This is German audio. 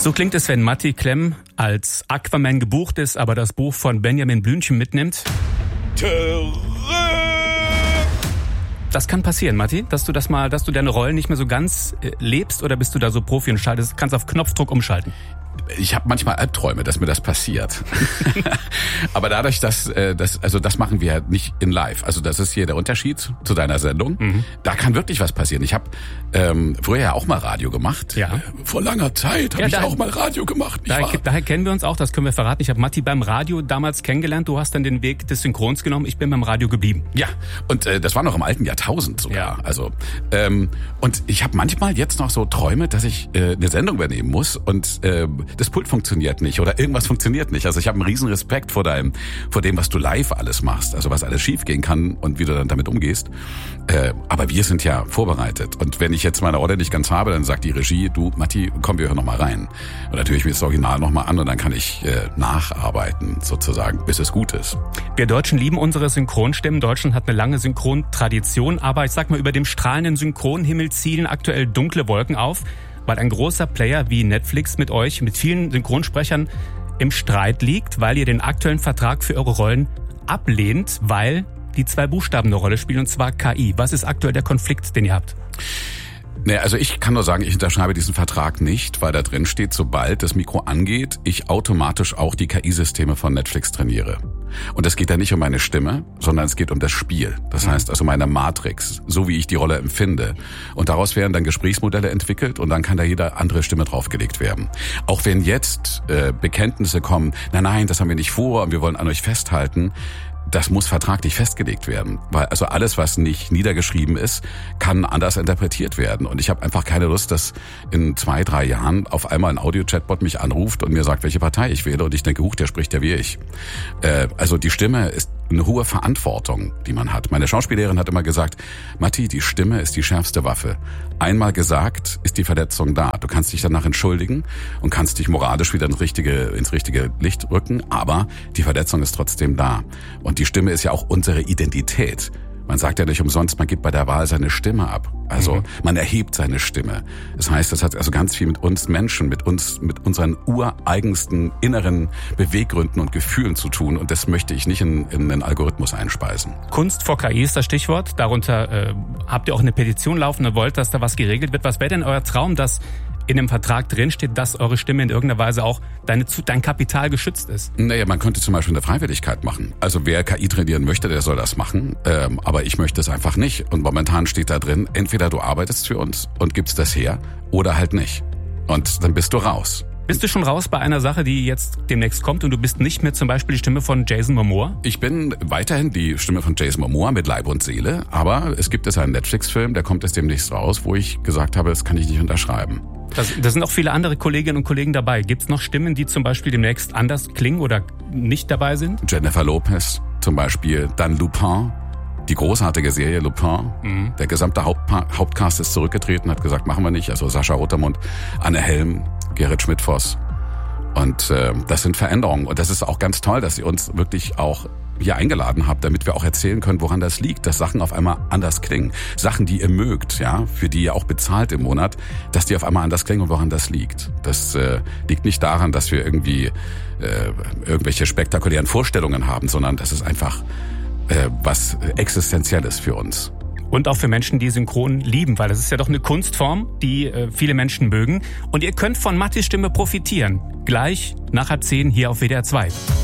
So klingt es, wenn Matti Klemm als Aquaman gebucht ist, aber das Buch von Benjamin Blümchen mitnimmt. Das kann passieren, Matti, dass du deine Rollen nicht mehr so ganz lebst, oder bist du da so Profi und kannst auf Knopfdruck umschalten? Ich habe manchmal Albträume, dass mir das passiert. Aber dadurch, das machen wir nicht in live. Also das ist hier der Unterschied zu deiner Sendung. Mhm. Da kann wirklich was passieren. Ich habe früher ja auch mal Radio gemacht. Ja. Vor langer Zeit habe ich auch mal Radio gemacht. Daher kennen wir uns auch, das können wir verraten. Ich habe Matti beim Radio damals kennengelernt. Du hast dann den Weg des Synchrons genommen. Ich bin beim Radio geblieben. Ja, und das war noch im alten Jahrtausend sogar. Ja. Also und ich habe manchmal jetzt noch so Träume, dass ich eine Sendung übernehmen muss und das Pult funktioniert nicht oder irgendwas funktioniert nicht. Also ich habe einen riesen Respekt vor dem, was du live alles machst, also was alles schief gehen kann und wie du dann damit umgehst. Aber wir sind ja vorbereitet. Und wenn ich jetzt meine Rolle nicht ganz habe, dann sagt die Regie, du Matti, komm, wir hören noch mal rein. Und natürlich mir das Original noch mal an und dann kann ich nacharbeiten sozusagen, bis es gut ist. Wir Deutschen lieben unsere Synchronstimmen. Deutschland hat eine lange Synchrontradition, aber ich sag mal, über dem strahlenden Synchronhimmel ziehen aktuell dunkle Wolken auf, weil ein großer Player wie Netflix mit euch, mit vielen Synchronsprechern im Streit liegt, weil ihr den aktuellen Vertrag für eure Rollen ablehnt, weil die 2 Buchstaben eine Rolle spielen, und zwar KI. Was ist aktuell der Konflikt, den ihr habt? Nee, also ich kann nur sagen, ich unterschreibe diesen Vertrag nicht, weil da drin steht, sobald das Mikro angeht, ich automatisch auch die KI-Systeme von Netflix trainiere. Und es geht da nicht um meine Stimme, sondern es geht um das Spiel. Das heißt also meine Matrix, so wie ich die Rolle empfinde. Und daraus werden dann Gesprächsmodelle entwickelt und dann kann da jede andere Stimme draufgelegt werden. Auch wenn jetzt Bekenntnisse kommen, nein, das haben wir nicht vor und wir wollen an euch festhalten, das muss vertraglich festgelegt werden, weil also alles, was nicht niedergeschrieben ist, kann anders interpretiert werden. Und ich habe einfach keine Lust, dass in 2-3 Jahren auf einmal ein Audio-Chatbot mich anruft und mir sagt, welche Partei ich wähle. Und ich denke, der spricht ja wie ich. Also die Stimme ist eine hohe Verantwortung, die man hat. Meine Schauspiellehrerin hat immer gesagt, Matti, die Stimme ist die schärfste Waffe. Einmal gesagt, ist die Verletzung da. Du kannst dich danach entschuldigen und kannst dich moralisch wieder ins richtige Licht rücken, aber die Verletzung ist trotzdem da. Und die Stimme ist ja auch unsere Identität. Man sagt ja nicht umsonst, man gibt bei der Wahl seine Stimme ab. Also man erhebt seine Stimme. Das heißt, das hat also ganz viel mit uns Menschen, mit unseren ureigensten inneren Beweggründen und Gefühlen zu tun. Und das möchte ich nicht in einen Algorithmus einspeisen. Kunst vor KI ist das Stichwort. Darunter habt ihr auch eine Petition laufen und wollt, dass da was geregelt wird. Was wäre denn euer Traum, dass in dem Vertrag drinsteht, dass eure Stimme in irgendeiner Weise auch dein Kapital geschützt ist? Naja, man könnte zum Beispiel eine Freiwilligkeit machen. Also wer KI trainieren möchte, der soll das machen. Aber ich möchte es einfach nicht. Und momentan steht da drin, entweder du arbeitest für uns und gibst das her oder halt nicht. Und dann bist du raus. Bist du schon raus bei einer Sache, die jetzt demnächst kommt und du bist nicht mehr zum Beispiel die Stimme von Jason Momoa? Ich bin weiterhin die Stimme von Jason Momoa mit Leib und Seele, aber es gibt einen Netflix-Film, der kommt jetzt demnächst raus, wo ich gesagt habe, das kann ich nicht unterschreiben. Da sind auch viele andere Kolleginnen und Kollegen dabei. Gibt es noch Stimmen, die zum Beispiel demnächst anders klingen oder nicht dabei sind? Jennifer Lopez zum Beispiel, dann Lupin, die großartige Serie Lupin. Der gesamte Hauptcast ist zurückgetreten, hat gesagt, machen wir nicht. Also Sascha Rotermund, Anne Helm, Gerrit Schmidt-Voss. Und das sind Veränderungen. Und das ist auch ganz toll, dass ihr uns wirklich auch hier eingeladen habt, damit wir auch erzählen können, woran das liegt, dass Sachen auf einmal anders klingen. Sachen, die ihr mögt, ja, für die ihr auch bezahlt im Monat, dass die auf einmal anders klingen und woran das liegt. Das liegt nicht daran, dass wir irgendwie irgendwelche spektakulären Vorstellungen haben, sondern das ist einfach was Existenzielles für uns. Und auch für Menschen, die Synchron lieben, weil das ist ja doch eine Kunstform, die viele Menschen mögen. Und ihr könnt von Mattis Stimme profitieren. Gleich nach 10 hier auf WDR 2.